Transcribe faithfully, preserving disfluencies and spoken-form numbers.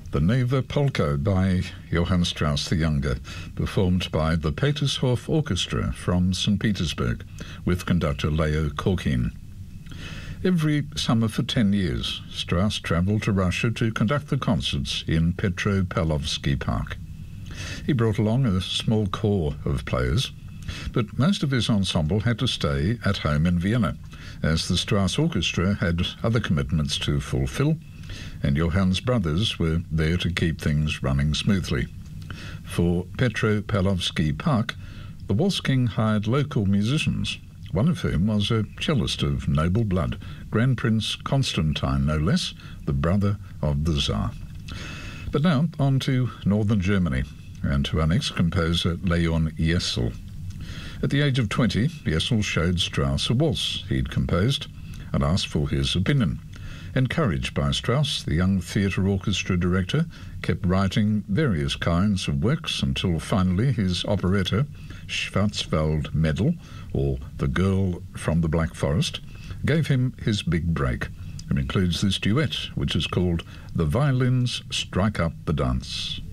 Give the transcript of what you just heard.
the Neva Polka by Johann Strauss the Younger, performed by the Petershof Orchestra from Saint Petersburg, with conductor Leo Korkin. Every summer for ten years, Strauss travelled to Russia to conduct the concerts in Petropavlovsky Park. He brought along a small corps of players, but most of his ensemble had to stay at home in Vienna, as the Strauss Orchestra had other commitments to fulfill, and Johann's brothers were there to keep things running smoothly. For Petropavlovsky Park, the Waltz King hired local musicians, one of whom was a cellist of noble blood, Grand Prince Constantine no less, the brother of the Tsar. But now on to northern Germany, and to our next composer, Leon Jessel. At the age of twenty, Jessel showed Strauss a waltz he'd composed and asked for his opinion. Encouraged by Strauss, the young theatre orchestra director kept writing various kinds of works until finally his operetta, Schwarzwald Mädel, or The Girl from the Black Forest, gave him his big break, and includes this duet, which is called The Violins Strike Up the Dance.